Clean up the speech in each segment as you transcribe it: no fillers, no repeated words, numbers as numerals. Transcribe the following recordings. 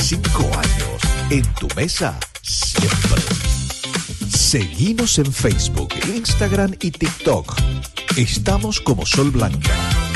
25 años. En tu mesa, siempre. Seguinos en Facebook, Instagram y TikTok. Estamos como Sol Blanca.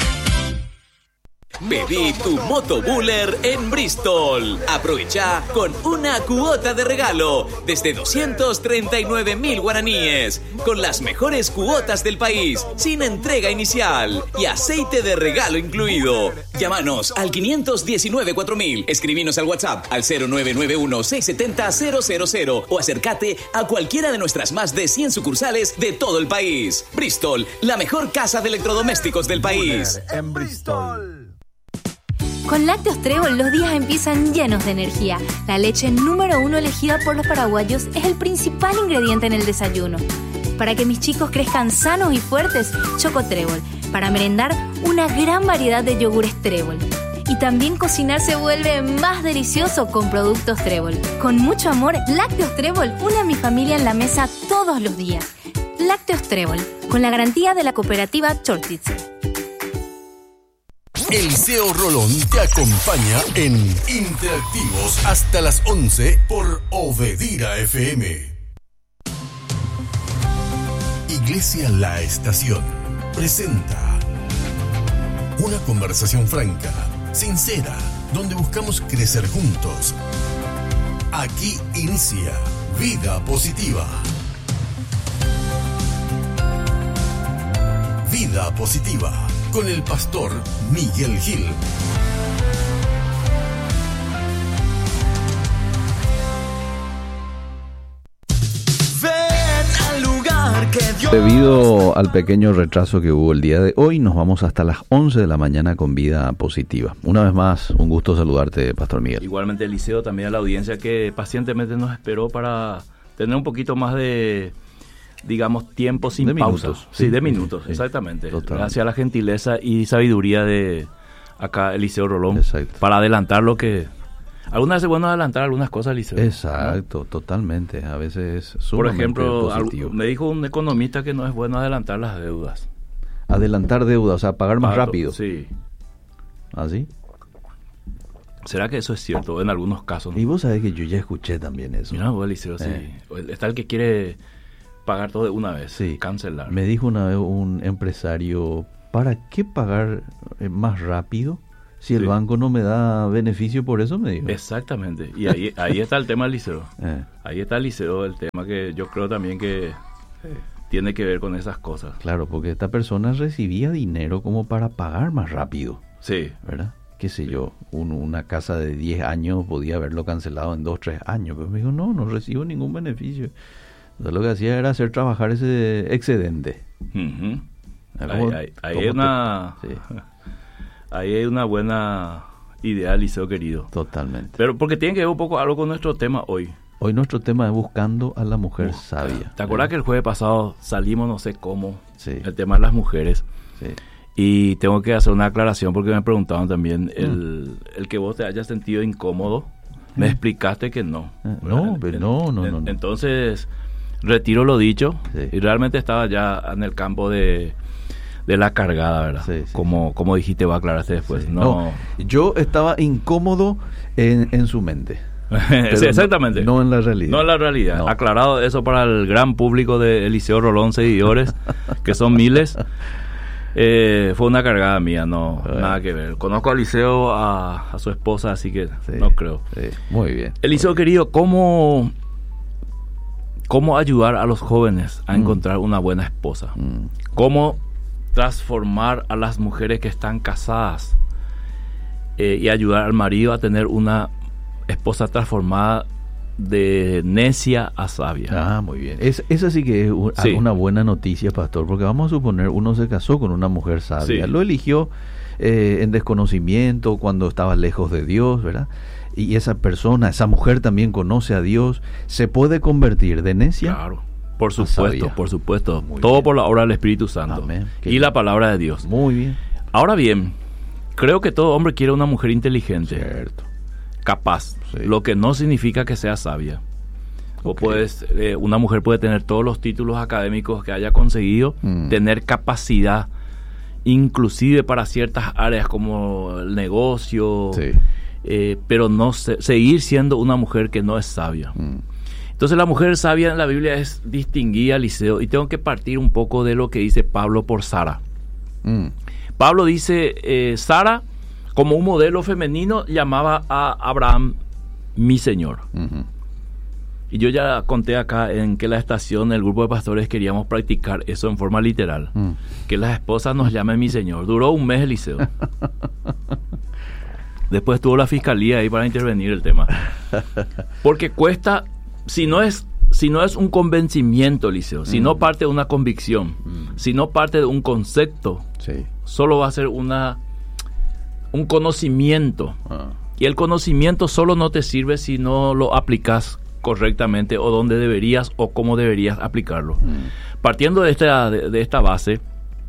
Pedí tu motobuller en Bristol. Aprovecha con una cuota de regalo desde 239.000 guaraníes, con las mejores cuotas del país, sin entrega inicial y aceite de regalo incluido. Llámanos al 519-4000, escribinos al WhatsApp al 0991-670-000 o acércate a cualquiera de nuestras más de 100 sucursales de todo el país. Bristol, la mejor casa de electrodomésticos del país. En Bristol. Con Lácteos Trébol los días empiezan llenos de energía. La leche número 1 elegida por los paraguayos es el principal ingrediente en el desayuno. Para que mis chicos crezcan sanos y fuertes, Choco Trébol. Para merendar, una gran variedad de yogures Trébol. Y también cocinar se vuelve más delicioso con productos Trébol. Con mucho amor, Lácteos Trébol une a mi familia en la mesa todos los días. Lácteos Trébol, con la garantía de la cooperativa Chortitz. Eliseo Rolón te acompaña en Interactivos hasta las 11 por Obedira FM. Iglesia La Estación presenta una conversación franca, sincera, donde buscamos crecer juntos. Aquí inicia Vida Positiva. Vida Positiva, con el pastor Miguel Gil. Debido al pequeño retraso que hubo el día de hoy, nos vamos hasta las 11 de la mañana con Vida Positiva. Una vez más, un gusto saludarte, Pastor Miguel. Igualmente, Eliseo, también a la audiencia que pacientemente nos esperó para tener un poquito más de, digamos, tiempo sin pausas. Minutos. Sí, de minutos, sí, exactamente. Totalmente. Gracias a la gentileza y sabiduría de acá, Eliseo Rolón, Exacto. para adelantar lo que... Algunas veces es bueno adelantar algunas cosas, Eliseo. Exacto, ¿no? Totalmente. A veces es sumamente Por ejemplo, positivo. me dijo un economista que no es bueno adelantar las deudas. Adelantar deudas, o sea, pagar más rápido. Sí. ¿Así? ¿Será que eso es cierto en algunos casos? Y vos sabés que yo ya escuché también eso. Mira, vos, Eliseo, sí. Está el que quiere pagar todo de una vez, sí. Cancelar. Me dijo una vez un empresario, ¿para qué pagar más rápido si el banco no me da beneficio por eso? Me dijo. Exactamente. Y ahí está el tema del liceo. Ahí está el liceo, el tema que yo creo también que tiene que ver con esas cosas. Claro, porque esta persona recibía dinero como para pagar más rápido. Sí. ¿Verdad? Qué sé yo, una casa de 10 años podía haberlo cancelado en 2, 3 años. Pero me dijo, no recibo ningún beneficio. Entonces lo que hacía era hacer trabajar ese excedente. Uh-huh. Ahí hay una buena idea, Liceo querido. Totalmente. Pero porque tiene que ver un poco algo con nuestro tema hoy. Hoy nuestro tema es buscando a la mujer sabia. ¿Te acuerdas que el jueves pasado salimos no sé cómo? Sí. El tema de las mujeres. Sí. Y tengo que hacer una aclaración porque me preguntaban también el que vos te hayas sentido incómodo. Me explicaste que no. No. Entonces, retiro lo dicho. Sí. Y realmente estaba ya en el campo de la cargada, ¿verdad? Sí. Como dijiste, va a aclararse después. Sí. No, yo estaba incómodo en su mente. Sí, exactamente. No en la realidad. No en la realidad. No. Aclarado eso para el gran público de Eliseo Rolón, seguidores, que son miles. Fue una cargada mía, nada que ver. Conozco a Eliseo, a su esposa, así que sí, no creo. Sí, muy bien. Eliseo querido, ¿cómo ayudar a los jóvenes a encontrar una buena esposa? ¿Cómo transformar a las mujeres que están casadas y ayudar al marido a tener una esposa transformada de necia a sabia? Muy bien. Esa sí que es una buena noticia, pastor, porque vamos a suponer uno se casó con una mujer sabia. Sí. Lo eligió en desconocimiento, cuando estaba lejos de Dios, ¿verdad? Y esa persona, esa mujer también conoce a Dios, ¿se puede convertir de necia? Claro, por supuesto. Muy todo bien. por la obra del Espíritu Santo. Amén. Y la palabra de Dios. Muy bien. Ahora bien, creo que todo hombre quiere una mujer inteligente. Cierto. Capaz, Sí. lo que no significa que sea sabia. Una mujer puede tener todos los títulos académicos que haya conseguido, tener capacidad, inclusive para ciertas áreas como el negocio, Sí. pero no seguir siendo una mujer que no es sabia. Entonces la mujer sabia en la Biblia es distinguida, Eliseo, y tengo que partir un poco de lo que dice Pablo por Sara. Pablo dice, Sara, como un modelo femenino, llamaba a Abraham mi señor. Y yo ya conté acá en que la estación, el grupo de pastores, queríamos practicar eso en forma literal. Que las esposas nos llamen mi señor. Duró un mes, Eliseo. Después tuvo la fiscalía ahí para intervenir el tema. Porque cuesta, si no es un convencimiento, Eliseo, si no parte de una convicción, si no parte de un concepto, solo va a ser un conocimiento. Y el conocimiento solo no te sirve si no lo aplicas correctamente o donde deberías o cómo deberías aplicarlo. Partiendo de esta base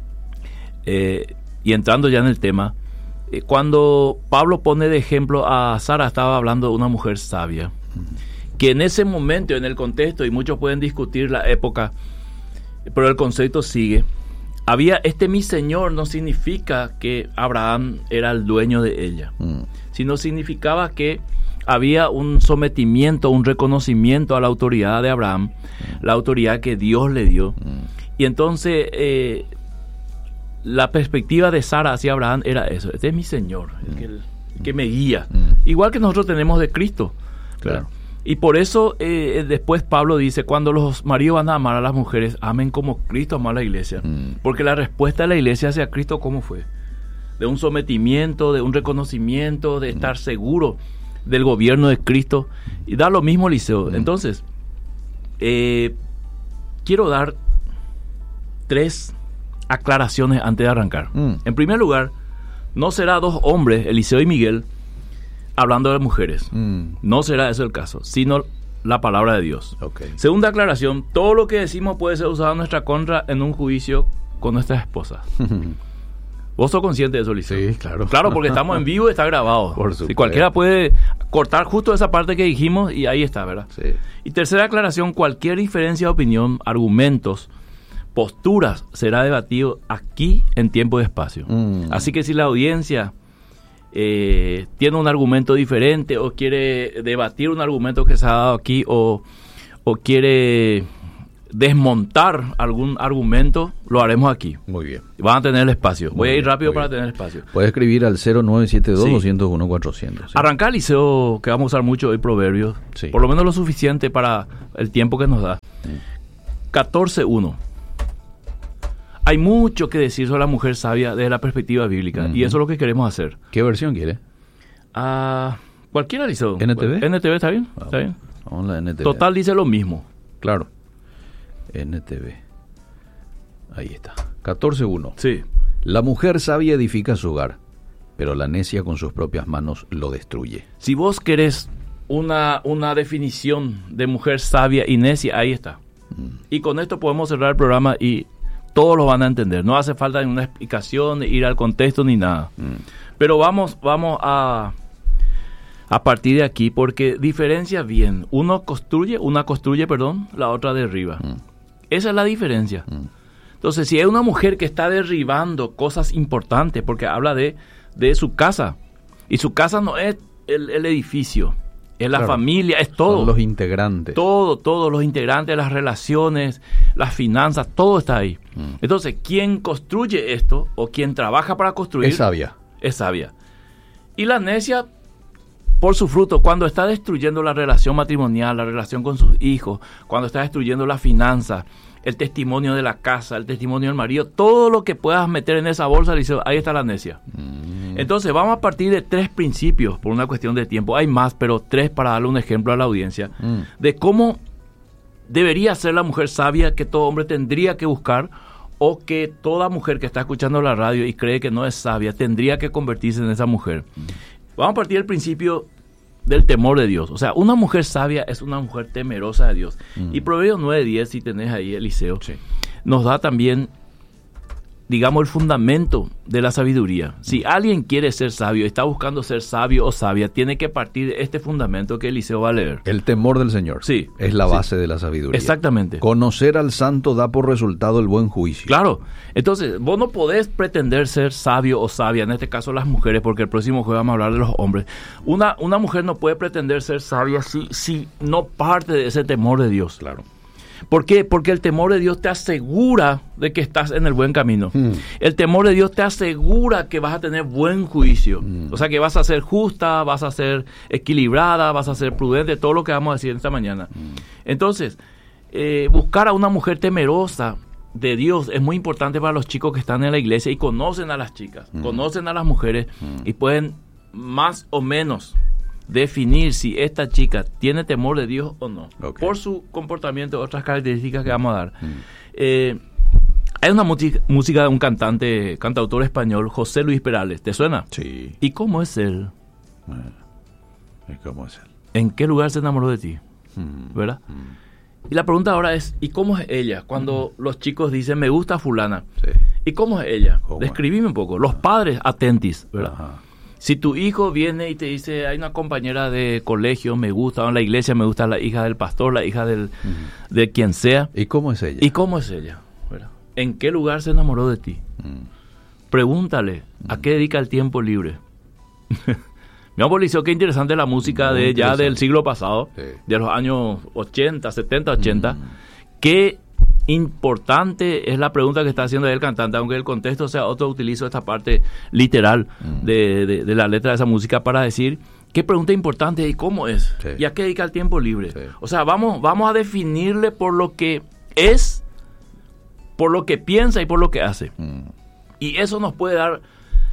y entrando ya en el tema, cuando Pablo pone de ejemplo a Sara, estaba hablando de una mujer sabia, que en ese momento, en el contexto, y muchos pueden discutir la época, pero el concepto sigue. Había mi señor no significa que Abraham era el dueño de ella, sino significaba que había un sometimiento, un reconocimiento a la autoridad de Abraham, la autoridad que Dios le dio. Y entonces la perspectiva de Sara hacia Abraham era eso: este es mi señor, el que me guía, igual que nosotros tenemos de Cristo. Claro. Y por eso después Pablo dice, cuando los maridos van a amar a las mujeres, amen como Cristo amó a la iglesia. Porque la respuesta de la iglesia hacia Cristo, ¿cómo fue? De un sometimiento, de un reconocimiento, de estar seguro del gobierno de Cristo. Y da lo mismo, Eliseo. Entonces, quiero dar 3 aclaraciones antes de arrancar. En primer lugar, no será 2 hombres, Eliseo y Miguel, hablando de mujeres. No será eso el caso, sino la palabra de Dios. Segunda aclaración, todo lo que decimos puede ser usado en nuestra contra en un juicio con nuestras esposas. ¿Vos sos consciente de eso, Eliseo? Sí, claro. Claro, porque estamos en vivo y está grabado. Por supuesto. Si cualquiera puede cortar justo esa parte que dijimos y ahí está, ¿verdad? Sí. Y tercera aclaración, cualquier diferencia de opinión, argumentos, posturas, será debatido aquí en tiempo y espacio. Así que si la audiencia tiene un argumento diferente o quiere debatir un argumento que se ha dado aquí o quiere desmontar algún argumento, lo haremos aquí. Muy bien. Van a tener el espacio. Voy a ir rápido para tener espacio. Puedes escribir al 0972-201-400. ¿Sí? Arrancar, Eliseo, que vamos a usar mucho hoy proverbios. Sí. Por lo menos lo suficiente para el tiempo que nos da. 14.1. Hay mucho que decir sobre la mujer sabia desde la perspectiva bíblica. Y eso es lo que queremos hacer. ¿Qué versión quiere? Cualquiera, Eliseo. ¿NTV? ¿NTV está bien? ¿Está bien? Vamos a la NTV. Total dice lo mismo. Claro. NTV. Ahí está. 14.1. Sí. La mujer sabia edifica su hogar, pero la necia con sus propias manos lo destruye. Si vos querés una definición de mujer sabia y necia, ahí está. Y con esto podemos cerrar el programa y todos lo van a entender. No hace falta ninguna explicación, ir al contexto ni nada. Pero vamos a partir de aquí, porque diferencia bien. Una construye, la otra derriba. Esa es la diferencia. Entonces, si hay una mujer que está derribando cosas importantes, porque habla de su casa, y su casa no es el edificio, es la familia, es todo. Son los integrantes. Todos los integrantes, las relaciones, las finanzas, todo está ahí. Entonces, quien construye esto, o quien trabaja para construir, es sabia. Es sabia. Y la necia, por su fruto, cuando está destruyendo la relación matrimonial, la relación con sus hijos, cuando está destruyendo las finanzas, el testimonio de la casa, el testimonio del marido, todo lo que puedas meter en esa bolsa, ahí está la necia. Entonces vamos a partir de 3 principios por una cuestión de tiempo. Hay más, pero 3 para darle un ejemplo a la audiencia de cómo debería ser la mujer sabia que todo hombre tendría que buscar, o que toda mujer que está escuchando la radio y cree que no es sabia tendría que convertirse en esa mujer. Vamos a partir del principio del temor de Dios. O sea, una mujer sabia es una mujer temerosa de Dios. Y Proverbios 9:10, si tenés ahí, Eliseo, nos da también digamos, el fundamento de la sabiduría. Si alguien quiere ser sabio, está buscando ser sabio o sabia, tiene que partir de este fundamento que Eliseo va a leer. El temor del Señor. Sí. Es la base de la sabiduría. Exactamente. Conocer al santo da por resultado el buen juicio. Claro. Entonces, vos no podés pretender ser sabio o sabia, en este caso las mujeres, porque el próximo jueves vamos a hablar de los hombres. Una mujer no puede pretender ser sabia si no parte de ese temor de Dios. Claro. ¿Por qué? Porque el temor de Dios te asegura de que estás en el buen camino. El temor de Dios te asegura que vas a tener buen juicio. O sea, que vas a ser justa, vas a ser equilibrada, vas a ser prudente, todo lo que vamos a decir esta mañana. Entonces, buscar a una mujer temerosa de Dios es muy importante para los chicos que están en la iglesia y conocen a las chicas, conocen a las mujeres y pueden más o menos definir si esta chica tiene temor de Dios o no, por su comportamiento, otras características que vamos a dar. Hay una música de un cantautor español, José Luis Perales, ¿te suena? Sí. ¿Y cómo es él? ¿Y cómo es él? ¿En qué lugar se enamoró de ti? ¿Verdad? Y la pregunta ahora es, ¿y cómo es ella? Cuando los chicos dicen, me gusta fulana. Sí. ¿Y cómo es ella? Describime un poco. Los padres, atentis, ¿verdad? Ajá. Si tu hijo viene y te dice, hay una compañera de colegio, me gusta, en la iglesia me gusta la hija del pastor, la hija de quien sea. ¿Y cómo es ella? ¿Y cómo es ella? ¿Verdad? ¿En qué lugar se enamoró de ti? Pregúntale, ¿a qué dedica el tiempo libre? Me ha parecido que interesante la música de ya del siglo pasado, de los años 80, 70, 80. Qué importante es la pregunta que está haciendo el cantante, aunque el contexto sea otro, utilizo esta parte literal de la letra de esa música para decir qué pregunta importante y cómo es, y a qué dedica el tiempo libre. O sea, vamos a definirle por lo que es, por lo que piensa y por lo que hace. Y eso nos puede dar,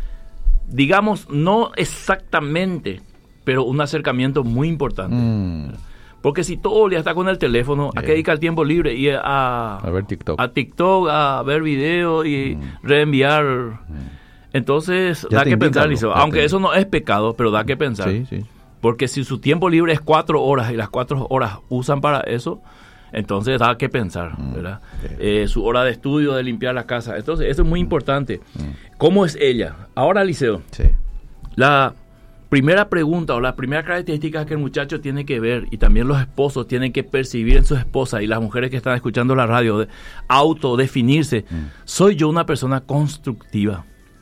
digamos, no exactamente, pero un acercamiento muy importante. Porque si todo el día está con el teléfono, ¿a qué dedica el tiempo libre? Y a ver TikTok. A TikTok, a ver videos y reenviar. Entonces, ya da que pensar, Liceo. Aunque eso no es pecado, pero da que pensar. Sí. Porque si su tiempo libre es 4 horas y las 4 horas usan para eso, entonces da que pensar, ¿verdad? Su hora de estudio, de limpiar la casa. Entonces, eso es muy importante. ¿Cómo es ella? Ahora, Liceo, la primera pregunta o la primera característica que el muchacho tiene que ver, y también los esposos tienen que percibir en sus esposas, y las mujeres que están escuchando la radio, de autodefinirse, soy yo una persona constructiva.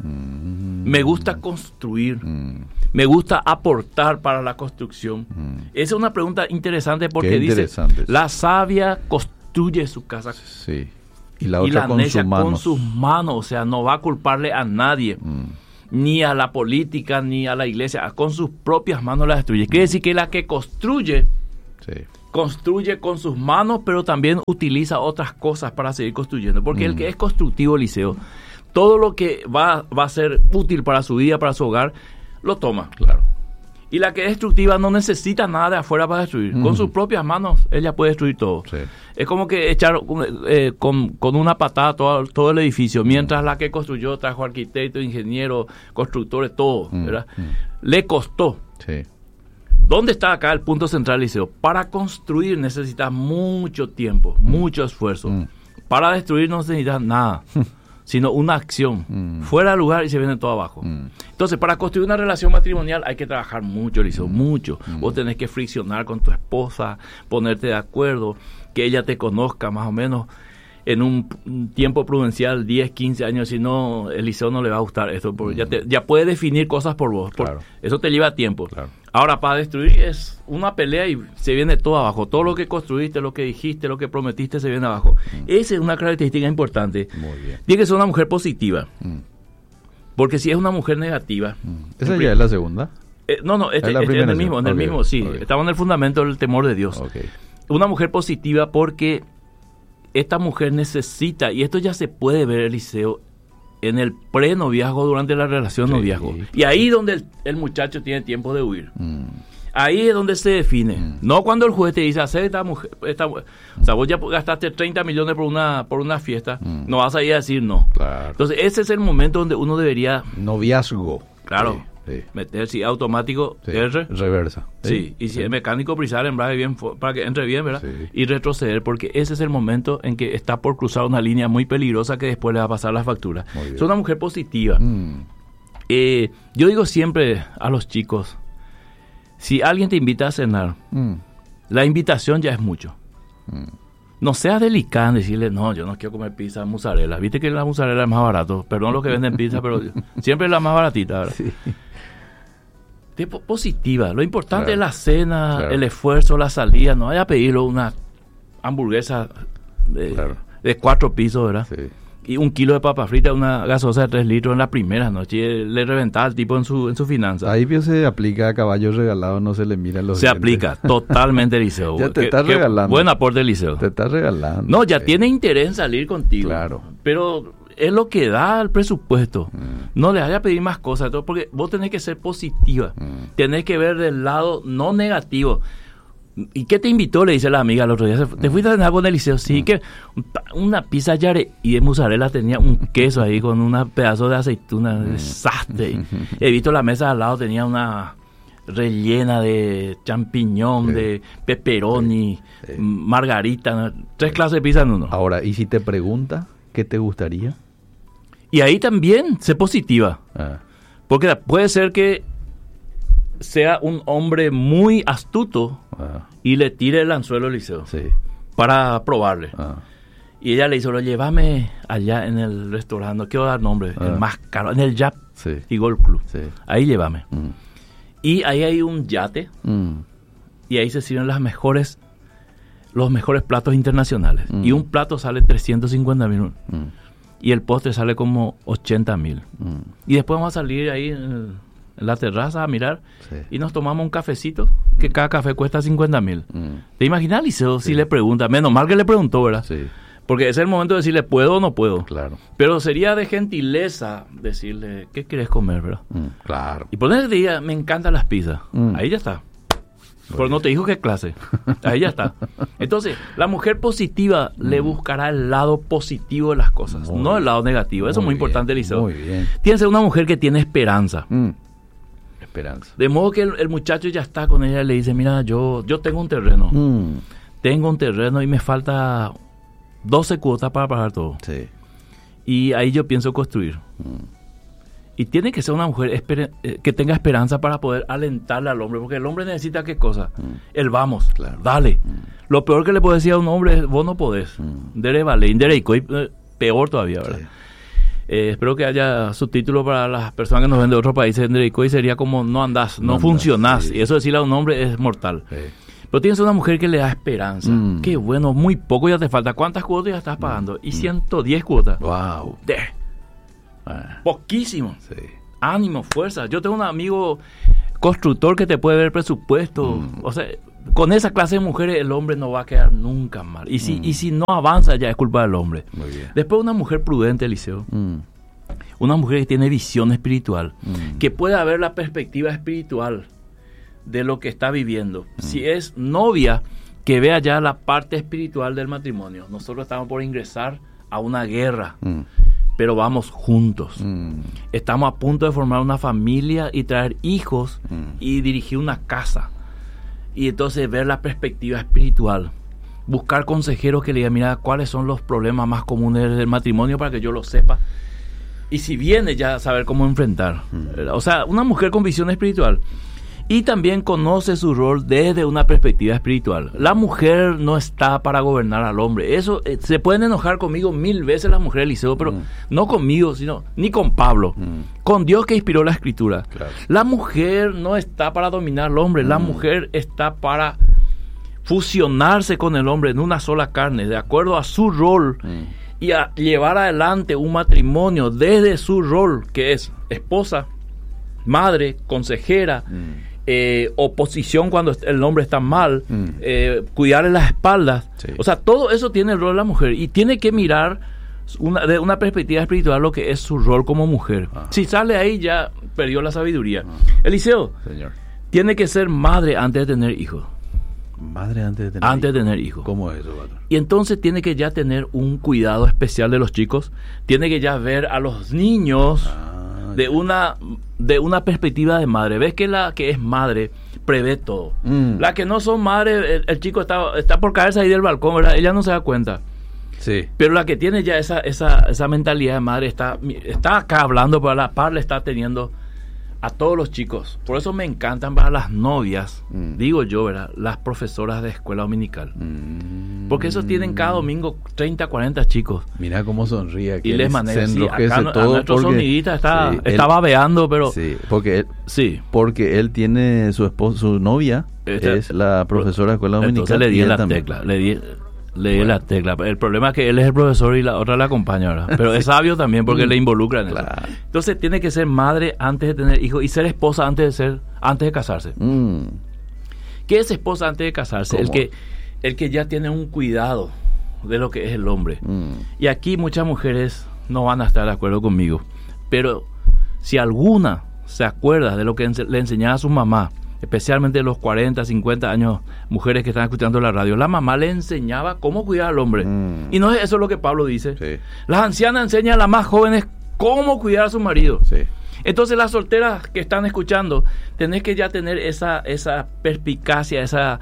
Me gusta construir, me gusta aportar para la construcción. Esa es una pregunta interesante porque dice, la sabia construye su casa. Sí. Y la otra con sus manos, o sea, no va a culparle a nadie. Ni a la política, ni a la iglesia, con sus propias manos la destruye. Quiere decir que la que construye, construye con sus manos, pero también utiliza otras cosas para seguir construyendo. Porque el que es constructivo, Liceo, todo lo que va a ser útil para su vida, para su hogar, lo toma. Claro. Y la que es destructiva no necesita nada de afuera para destruir. Con sus propias manos, ella puede destruir todo. Es como que echar con una patada todo el edificio, mientras la que construyó trajo arquitectos, ingenieros, constructores, todo, ¿verdad? Le costó. ¿Dónde está acá el punto central, Liceo? Para construir necesitas mucho tiempo, mucho esfuerzo. Para destruir no necesitas nada. Sino una acción, fuera de lugar y se viene todo abajo. Entonces, para construir una relación matrimonial hay que trabajar mucho, Liceo, mucho. Vos tenés que friccionar con tu esposa, ponerte de acuerdo, que ella te conozca más o menos en un tiempo prudencial, 10, 15 años, si no, Eliseo no le va a gustar esto, porque ya puede definir cosas por vos. Eso te lleva tiempo. Ahora, para destruir es una pelea y se viene todo abajo. Todo lo que construiste, lo que dijiste, lo que prometiste, se viene abajo. Esa es una característica importante. Muy bien. Tiene que ser una mujer positiva. Porque si es una mujer negativa... ¿Esa ya es la segunda? No, es en el mismo, sí. Estamos en el fundamento del temor de Dios. Una mujer positiva porque esta mujer necesita, y esto ya se puede ver, Eliseo, en el pre-noviazgo, durante la relación noviazgo. Y ahí donde el muchacho tiene tiempo de huir. Ahí es donde se define. No cuando el juez te dice, hacer esta mujer, o sea, vos ya gastaste 30 millones por una fiesta, no vas a ir a decir no. Entonces ese es el momento donde uno debería... Noviazgo. Claro. Sí. Meter, si automático, Sí. R. Reversa. Sí, y si es mecánico, prisar, embrague bien para que entre bien, ¿verdad? Sí. Y retroceder, porque ese es el momento en que está por cruzar una línea muy peligrosa que después le va a pasar la factura. Muy bien. Es una mujer positiva. Yo digo siempre a los chicos, si alguien te invita a cenar, la invitación ya es mucho. No seas delicado en decirle, no, yo no quiero comer pizza mozzarella. Viste que la mozzarella es más barato. Perdón los que venden pizza, pero siempre es la más baratita, ¿verdad? Sí. Positiva. Lo importante es la cena, el esfuerzo, la salida. No vaya a pedirle una hamburguesa de 4 pisos, ¿verdad? Sí. Y 1 kilo de papa frita, una gaseosa de 3 litros en la primera noche. Le reventaba al tipo en su finanza. Ahí se aplica a caballo regalado, no se le mira los Se dientes. Aplica totalmente, Liceo. Ya te está regalando. Buen aporte, Liceo. Te está regalando. No, ya tiene interés en salir contigo. Claro. Pero es lo que da el presupuesto. No le vaya a pedir más cosas, porque vos tenés que ser positiva. Tenés que ver del lado no negativo. ¿Y qué te invitó? Le dice la amiga el otro día. ¿Te fuiste a cenar con el Liceo? Sí, que una pizza yare y de mozzarella tenía un queso ahí con un pedazo de aceituna, desastre. He visto la mesa al lado, tenía una rellena de champiñón, de pepperoni, margarita, 3 clases de pizza en uno. Ahora, ¿y si te pregunta qué te gustaría? Y ahí también, sé positiva. Porque puede ser que sea un hombre muy astuto y le tire el anzuelo al Liceo para probarle. Y ella le dice, llévame allá en el restaurante, no quiero dar nombre, el más caro, en el Yap y Golf Club. Ahí llévame. Y ahí hay un yate y ahí se sirven los mejores platos internacionales. Y un plato sale 350,000 y el postre sale como 80,000. Y después vamos a salir ahí en la terraza a mirar y nos tomamos un cafecito, que cada café cuesta 50,000. ¿Te imaginas, Liceo, si le pregunta? Menos mal que le preguntó, ¿verdad? Sí. Porque es el momento de decirle, ¿puedo o no puedo? Claro. Pero sería de gentileza decirle, ¿qué quieres comer, verdad? Claro. Y ponerle que diga, me encantan las pizzas. Ahí ya está. Pero no te dijo qué clase. Ahí ya está. Entonces, la mujer positiva le buscará el lado positivo de las cosas, no el lado negativo. Eso es muy importante, Liceo. Muy bien. Tiene que ser una mujer que tiene esperanza. Esperanza. De modo que el muchacho ya está con ella y le dice, mira, yo tengo un terreno. Tengo un terreno y me falta 12 cuotas para pagar todo. Sí. Y ahí yo pienso construir. Y tiene que ser una mujer que tenga esperanza para poder alentarle al hombre, porque el hombre necesita ¿qué cosa? El vamos, dale. Lo peor que le puedo decir a un hombre es, vos no podés. Dere vale, peor todavía, ¿verdad? Sí. Espero que haya subtítulo para las personas que nos ven de otros países. Y sería como no andás, no funcionás. Sí. Y eso decirle a un hombre es mortal. Sí. Pero tienes una mujer que le da esperanza. Qué bueno, muy poco ya te falta. ¿Cuántas cuotas ya estás pagando? Y 110 cuotas. Wow. Poquísimo. Sí. Ánimo, fuerza. Yo tengo un amigo constructor que te puede ver presupuesto. O sea, con esa clase de mujeres el hombre no va a quedar nunca mal. Y si no avanza ya es culpa del hombre. Muy bien. Después una mujer prudente, Liceo. Una mujer que tiene visión espiritual. Que pueda ver la perspectiva espiritual de lo que está viviendo. Si es novia, que vea ya la parte espiritual del matrimonio. Nosotros estamos por ingresar a una guerra. Pero vamos juntos. Estamos a punto de formar una familia y traer hijos y dirigir una casa. Y entonces ver la perspectiva espiritual. Buscar consejeros que le digan, mira, cuáles son los problemas más comunes del matrimonio para que yo lo sepa. Y si viene ya saber cómo enfrentar. O sea, una mujer con visión espiritual. Y también conoce su rol desde una perspectiva espiritual. La mujer no está para gobernar al hombre. Eso se pueden enojar conmigo 1000 veces las mujeres del Liceo, pero no conmigo, sino ni con Pablo. Con Dios que inspiró la escritura. Claro. La mujer no está para dominar al hombre. La mujer está para fusionarse con el hombre en una sola carne, de acuerdo a su rol. Y a llevar adelante un matrimonio desde su rol, que es esposa, madre, consejera, oposición cuando el hombre está mal, cuidarle las espaldas. Sí. O sea, todo eso tiene el rol de la mujer y tiene que mirar de una perspectiva espiritual lo que es su rol como mujer. Si sale ahí ya perdió la sabiduría. Eliseo, señor, tiene que ser madre antes de tener hijos. Madre antes de tener hijos. ¿Cómo es eso, Patrón? Y entonces tiene que ya tener un cuidado especial de los chicos. Tiene que ya ver a los niños de una de una perspectiva de madre. Ves que la que es madre prevé todo. La que no son madres, el chico está por caerse ahí del balcón, ¿verdad? Ella no se da cuenta. Sí. Pero la que tiene ya esa mentalidad de madre está acá hablando, pero a la par le está teniendo a todos los chicos. Por eso me encantan para las novias, digo yo, ¿verdad? Las profesoras de escuela dominical. Porque esos tienen cada domingo 30, 40 chicos. Mira cómo sonríe aquí. Y les maneja. Sí, acá todo nuestro porque, sonidita está él, babeando, pero... Sí, porque él tiene su esposa, su novia, es la profesora de escuela dominical. Entonces le di la tecla, le di la tecla. El problema es que él es el profesor y la otra le acompaña, ¿verdad? Pero es sabio también porque le involucra en eso. Entonces tiene que ser madre antes de tener hijos y ser esposa antes de casarse. ¿Qué es esposa antes de casarse? El que ya tiene un cuidado de lo que es el hombre. Y aquí muchas mujeres no van a estar de acuerdo conmigo, pero si alguna se acuerda de lo que le enseñaba a su mamá, especialmente los 40, 50 años, mujeres que están escuchando la radio, la mamá le enseñaba cómo cuidar al hombre. Y no es eso lo que Pablo dice. Sí. Las ancianas enseñan a las más jóvenes cómo cuidar a su marido. Sí. Entonces las solteras que están escuchando, tenés que ya tener esa perspicacia,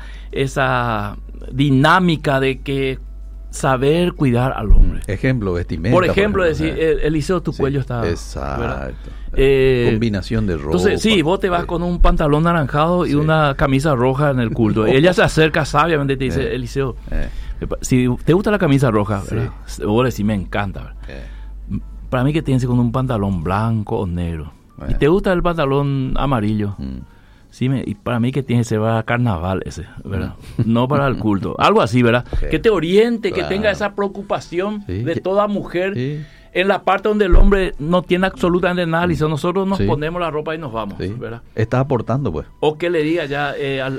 esa dinámica de que saber cuidar al hombre. Ejemplo, vestimenta. Por ejemplo, decir, Eliseo, tu cuello está... Exacto. Combinación de ropa. Entonces, sí, vos te vas con un pantalón naranjado y una camisa roja en el culto. Ella se acerca sabiamente y te dice, Eliseo, si te gusta la camisa roja, vos decís, me encanta. Para mí que tienes con un pantalón blanco o negro. Y te gusta el pantalón amarillo. Sí, y para mí que tiene que ser para carnaval ese, ¿verdad? No para el culto. Algo así, ¿verdad? Que te oriente, que tenga esa preocupación de toda mujer en la parte donde el hombre no tiene absolutamente nada. Y nosotros nos ponemos la ropa y nos vamos, ¿verdad? Está aportando, pues. O que le diga ya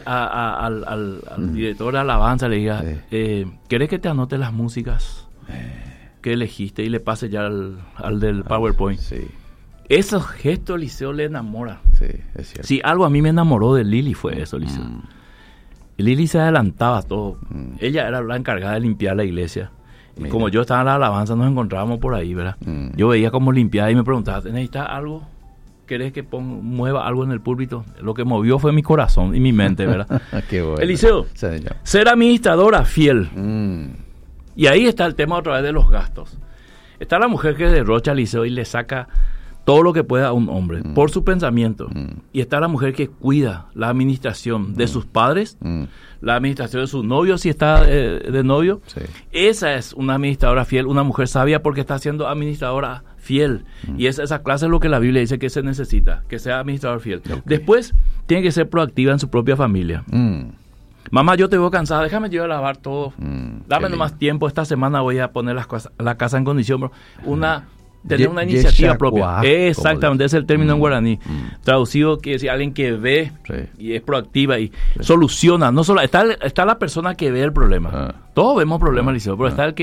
al director de alabanza, le diga, ¿querés que te anote las músicas que elegiste y le pase ya al del PowerPoint? Sí. Esos gestos, Eliseo, le enamora. Sí, es cierto. Si algo a mí me enamoró de Lili fue eso, Eliseo. Lili se adelantaba a todo. Ella era la encargada de limpiar la iglesia. Y como yo estaba en la alabanza, nos encontrábamos por ahí, ¿verdad? Yo veía cómo limpiaba y me preguntaba, ¿necesitas algo? ¿Querés que mueva algo en el púlpito? Lo que movió fue mi corazón y mi mente, ¿verdad? Qué bueno. Eliseo, ser administradora fiel. Y ahí está el tema otra vez de los gastos. Está la mujer que derrocha, Eliseo, y le saca todo lo que pueda a un hombre por su pensamiento. Y está la mujer que cuida la administración de sus padres, la administración de sus novios, si está de novio. Esa es una administradora fiel, una mujer sabia, porque está siendo administradora fiel. Y esa clase es lo que la Biblia dice que se necesita, que sea administrador fiel. Después, tiene que ser proactiva en su propia familia. Mamá, yo te veo cansada, déjame yo a lavar todo. Dame nomás tiempo, esta semana voy a poner la casa en condición. Tener una iniciativa propia. Exactamente, ese es el término en guaraní. Traducido quiere decir alguien que ve y es proactiva y soluciona. No solo está la persona que ve el problema. Todos vemos problemas, Eliseo, pero está el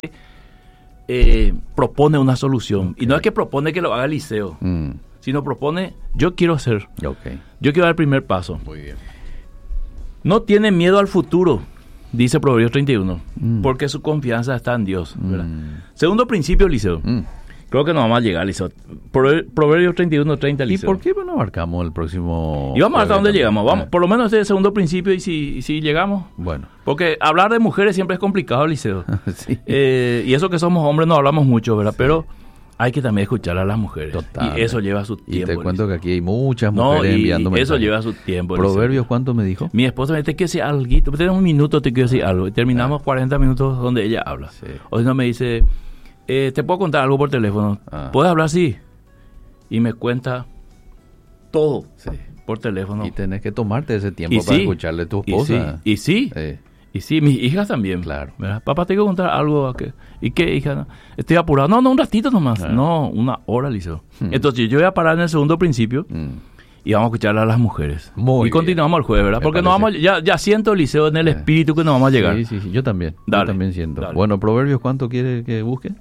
que propone una solución. Y no es que propone que lo haga Eliseo, sino propone, yo quiero hacer. Yo quiero dar el primer paso. Muy bien. No tiene miedo al futuro, dice Proverbios 31, porque su confianza está en Dios. Segundo principio, Eliseo. Creo que no vamos a llegar, Eliseo. Proverbios 31, 30, Eliseo. ¿Y por qué no abarcamos el próximo? Y vamos hasta donde llegamos. Vamos, por lo menos ese segundo principio, y si llegamos. Bueno. Porque hablar de mujeres siempre es complicado, Eliseo. Y eso que somos hombres no hablamos mucho, ¿verdad? Pero hay que también escuchar a las mujeres. Total. Y eso lleva su tiempo. Y te cuento que aquí hay muchas mujeres enviando mensajes. Eso lleva su tiempo. ¿Proverbios cuánto me dijo? Mi esposa me dice, te quiero decir algo. Tenemos un minuto, te quiero decir algo. Y terminamos 40 minutos donde ella habla. O si no me dice, te puedo contar algo por teléfono. ¿Puedes hablar? Sí. Y me cuenta todo por teléfono. Y tenés que tomarte ese tiempo para escucharle a tu esposa. Y sí, mis hijas también. Claro. ¿Verdad? Papá, te quiero contar algo. ¿Y qué, hija? No, estoy apurado. No, un ratito nomás. No, una hora, Eliseo. Entonces yo voy a parar en el segundo principio y vamos a escuchar a las mujeres. Muy bien. Continuamos el jueves, ¿verdad? Porque nos vamos, ya siento, Eliseo, en el espíritu que nos vamos a llegar. Sí, yo también. Yo también siento. Dale. Bueno, Proverbios, ¿cuánto quiere que busque?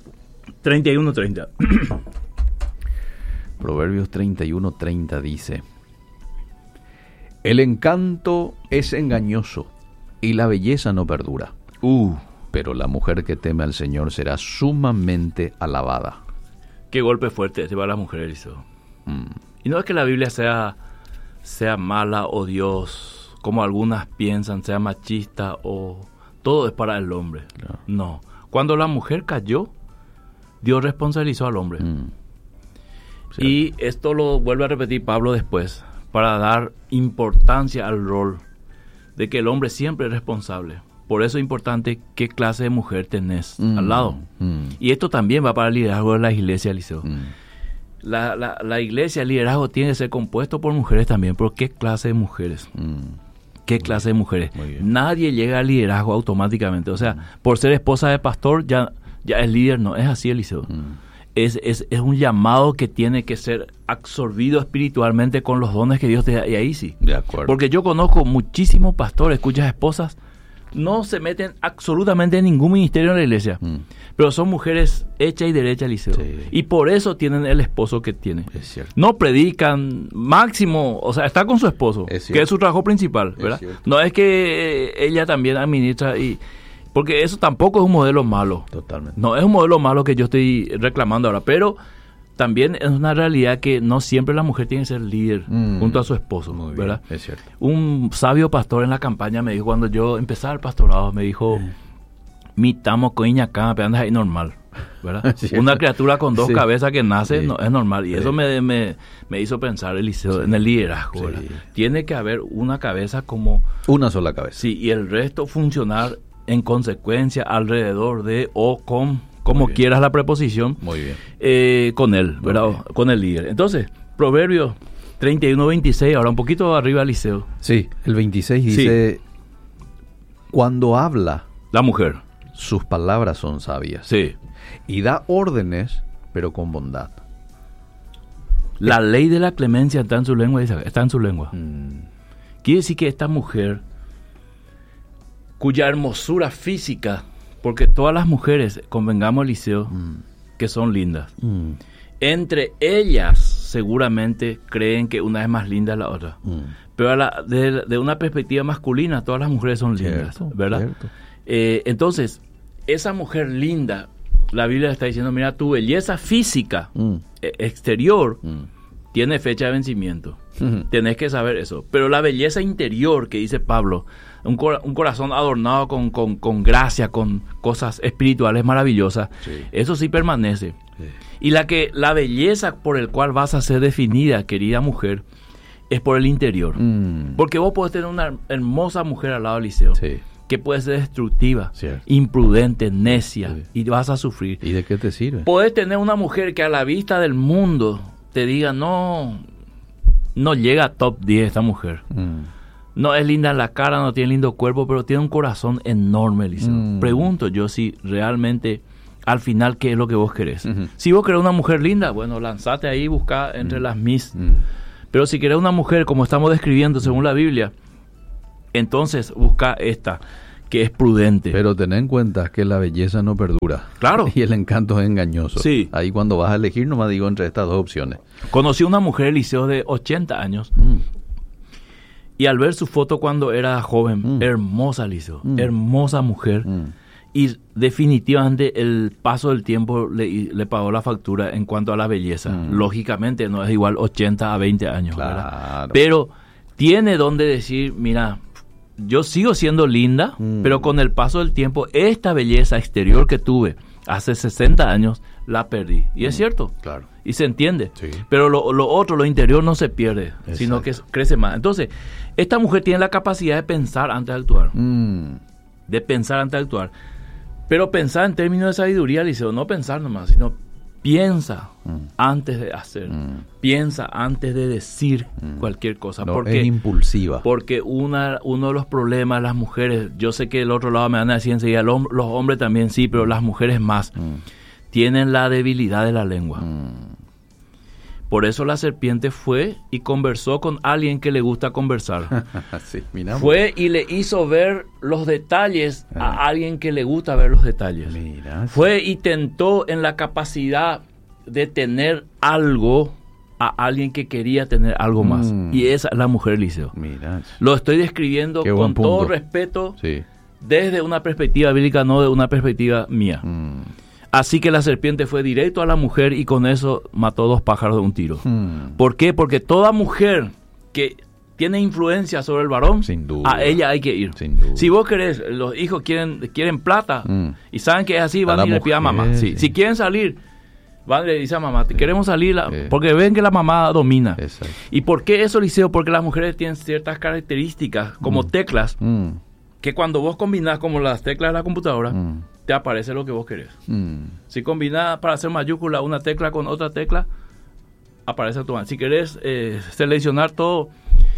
31:30. Proverbios 31:30 dice: el encanto es engañoso y la belleza no perdura. Pero la mujer que teme al Señor será sumamente alabada. Qué golpe fuerte se va a la mujer, Eliseo. Y no es que la Biblia sea mala o Dios, como algunas piensan, sea machista o todo es para el hombre. Claro. No. Cuando la mujer cayó, Dios responsabilizó al hombre. Y esto lo vuelve a repetir Pablo después, para dar importancia al rol de que el hombre siempre es responsable. Por eso es importante qué clase de mujer tenés al lado. Y esto también va para el liderazgo de la iglesia, Eliseo. La iglesia, el liderazgo tiene que ser compuesto por mujeres también. ¿Pero qué clase de mujeres? ¿Qué clase de mujeres? Nadie llega al liderazgo automáticamente. O sea, por ser esposa de pastor ya es líder. No es así, Eliseo. Es un llamado que tiene que ser absorbido espiritualmente con los dones que Dios te da. Y ahí sí. De acuerdo. Porque yo conozco muchísimos pastores cuyas esposas no se meten absolutamente en ningún ministerio en la iglesia. Pero son mujeres hechas y derechas, Eliseo. Sí. Y por eso tienen el esposo que tienen. Es cierto. No predican, máximo, o sea, está con su esposo, que es su trabajo principal, ¿verdad? No es que ella también administra porque eso tampoco es un modelo malo. Totalmente. No es un modelo malo que yo estoy reclamando ahora, pero también es una realidad que no siempre la mujer tiene que ser líder junto a su esposo, ¿verdad? Es cierto. Un sabio pastor en la campaña me dijo, cuando yo empezaba el pastorado, me dijo, mitamos coiña acá, pero andas ahí normal, ¿verdad? Una criatura con dos cabezas que nace no es normal. Y eso me hizo pensar, Eliseo, en el liderazgo, ¿verdad? Tiene que haber una cabeza como... Una sola cabeza. Sí, y el resto funcionar en consecuencia alrededor de o con, como quieras la preposición, con él, ¿verdad? Con el líder. Entonces, Proverbios 31-26, ahora un poquito arriba, Eliseo. Sí, el 26 dice, cuando habla la mujer, sus palabras son sabias. Sí. Y da órdenes, pero con bondad. La ley de la clemencia está en su lengua, está en su lengua. Quiere decir que esta mujer, cuya hermosura física, porque todas las mujeres, convengamos, Eliseo, que son lindas, entre ellas seguramente creen que una es más linda que la otra. Pero de una perspectiva masculina, todas las mujeres son lindas, ¿verdad? Entonces, esa mujer linda, la Biblia está diciendo, mira, tu belleza física exterior tiene fecha de vencimiento. Tenés que saber eso. Pero la belleza interior, que dice Pablo, un corazón adornado con gracia, con cosas espirituales maravillosas, eso sí permanece. Y la belleza por el cual vas a ser definida, querida mujer, es por el interior. Porque vos podés tener una hermosa mujer al lado del Eliseo, que puede ser destructiva, imprudente, necia, y vas a sufrir. ¿Y de qué te sirve? Podés tener una mujer que a la vista del mundo te diga, no llega a top 10 esta mujer. No es linda en la cara, no tiene lindo cuerpo, pero tiene un corazón enorme, Eliseo. Pregunto yo si realmente al final qué es lo que vos querés. Si vos querés una mujer linda, bueno, lanzate ahí y buscá entre las mis. Pero si querés una mujer como estamos describiendo según la Biblia, entonces busca esta, que es prudente. Pero ten en cuenta que la belleza no perdura. Claro. Y el encanto es engañoso. Sí. Ahí cuando vas a elegir, nomás digo entre estas dos opciones. Conocí una mujer, Eliseo, de 80 años. Y al ver su foto cuando era joven, hermosa, Eliseo, hermosa mujer. Y definitivamente el paso del tiempo le pagó la factura en cuanto a la belleza. Lógicamente no es igual 80 a 20 años. Claro. ¿Verdad? Pero tiene donde decir, mira, yo sigo siendo linda, pero con el paso del tiempo, esta belleza exterior que tuve hace 60 años, la perdí. Y es cierto. Claro. Y se entiende. Sí. Pero lo otro, lo interior, no se pierde, exacto, sino que crece más. Entonces, esta mujer tiene la capacidad de pensar antes de actuar. De pensar antes de actuar. Pero pensar en términos de sabiduría, Eliseo, no pensar nomás, sino piensa antes de hacer. Piensa antes de decir cualquier cosa. No, porque es impulsiva. Porque uno de los problemas de las mujeres, yo sé que el otro lado me van a decir enseguida, los hombres también sí, pero las mujeres más, tienen la debilidad de la lengua. Por eso la serpiente fue y conversó con alguien que le gusta conversar. Sí, fue y le hizo ver los detalles a alguien que le gusta ver los detalles. Fue y tentó en la capacidad de tener algo a alguien que quería tener algo más. Y esa es la mujer, Eliseo. Lo estoy describiendo con todo respeto, desde una perspectiva bíblica, no de una perspectiva mía. Así que la serpiente fue directo a la mujer y con eso mató 2 pájaros de un tiro. ¿Por qué? Porque toda mujer que tiene influencia sobre el varón, sin duda, a ella hay que ir. Sin duda. Si vos querés, los hijos quieren plata y saben que es así, van y le piden a mamá. Sí. Si quieren salir, van y le dicen a mamá, queremos salir, porque ven que la mamá domina. Exacto. ¿Y por qué eso, Liceo? Porque las mujeres tienen ciertas características, como teclas, que cuando vos combinás como las teclas de la computadora, te aparece lo que vos querés. Si combinás para hacer mayúscula una tecla con otra tecla, aparece automáticamente. Si querés seleccionar todo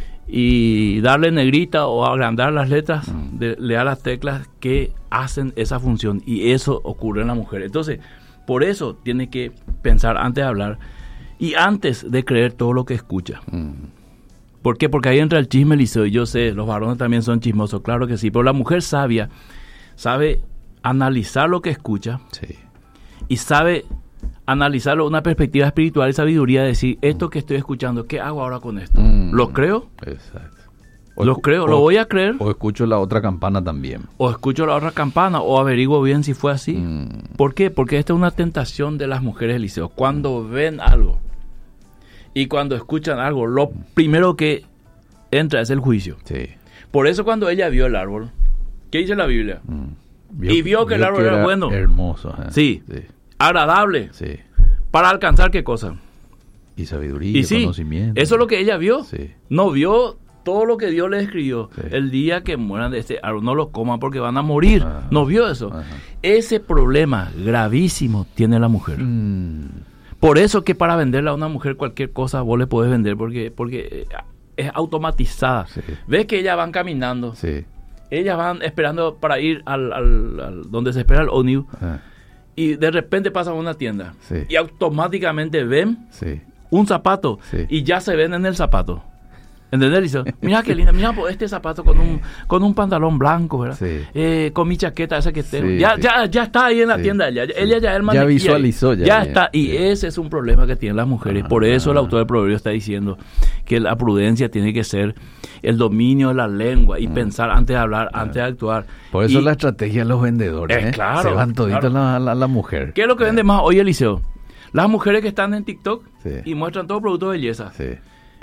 y darle negrita o agrandar las letras, le da las teclas que hacen esa función, y eso ocurre en la mujer. Entonces, por eso tiene que pensar antes de hablar y antes de creer todo lo que escucha. ¿Por qué? Porque ahí entra el chisme, Liceo, y yo sé, los varones también son chismosos, claro que sí, pero la mujer sabia sabe analizar lo que escucha, sí, y sabe analizarlo de una perspectiva espiritual y sabiduría, de decir, esto que estoy escuchando, ¿qué hago ahora con esto? ¿Lo creo? Exacto. ¿Lo creo? ¿Lo voy a creer? O escucho la otra campana también. O escucho la otra campana, o averiguo bien si fue así. ¿Por qué? Porque esta es una tentación de las mujeres, Liceo. Cuando ven algo y cuando escuchan algo, lo primero que entra es el juicio. Sí. Por eso cuando ella vio el árbol, ¿qué dice la Biblia? Vio que el árbol era bueno. Hermoso. Sí. Agradable. Sí. ¿Para alcanzar qué cosa? Y sabiduría, y conocimiento. Eso es lo que ella vio. Sí. No vio todo lo que Dios le escribió. Sí. El día que mueran de este árbol, no lo coman porque van a morir. Ajá. No vio eso. Ajá. Ese problema gravísimo tiene la mujer. Por eso que para venderle a una mujer cualquier cosa vos le podés vender, porque es automatizada. Sí. Ves que ellas van caminando. Sí. Ellas van esperando para ir al donde se espera el ómnibus. Y de repente pasan a una tienda. Sí. Y automáticamente ven un zapato. Y ya se ven en el zapato. ¿Entendés, Liceo? Mira qué linda, mira este zapato con un pantalón blanco, ¿verdad? Sí. Con mi chaqueta esa que tengo. Ya está ahí en la tienda. Ella ya el ya visualizó. Ya está. Y ese es un problema que tienen las mujeres. Por eso el autor del proverbio está diciendo que la prudencia tiene que ser el dominio de la lengua y pensar antes de hablar, antes de actuar. Por eso la estrategia de los vendedores. Claro. Se van toditos la mujer. ¿Qué es lo que vende más hoy, Eliseo? Las mujeres que están en TikTok y muestran todo producto de belleza. Sí.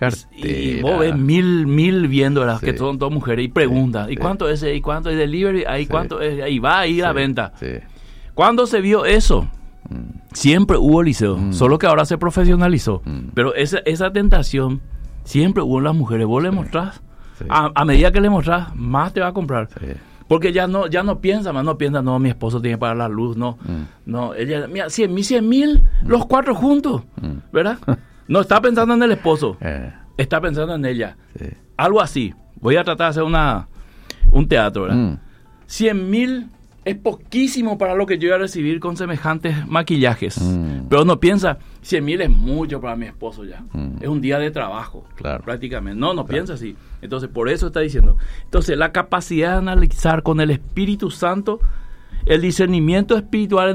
Y vos ves mil viendo, ¿verdad? Que son todas mujeres y preguntan, ¿y cuánto es? ¿Y cuánto es delivery? ¿Ahí cuánto es? Ahí va ahí la venta. ¿Cuándo se vio eso? Siempre hubo, Liceo, solo que ahora se profesionalizó. Pero esa tentación siempre hubo en las mujeres. Vos le mostrás, a medida que le mostrás, más te va a comprar. Porque ya no piensa más, no, mi esposo tiene que pagar la luz, no, ella, mira, 100,000, los 4 juntos, ¿verdad? No está pensando en el esposo, está pensando en ella. Algo así. Voy a tratar de hacer un teatro, ¿verdad? 100,000 es poquísimo para lo que yo voy a recibir con semejantes maquillajes. Pero no piensa, 100,000 es mucho para mi esposo ya. Es un día de trabajo, prácticamente. No piensa así. Entonces, por eso está diciendo. Entonces, la capacidad de analizar con el Espíritu Santo, el discernimiento espiritual en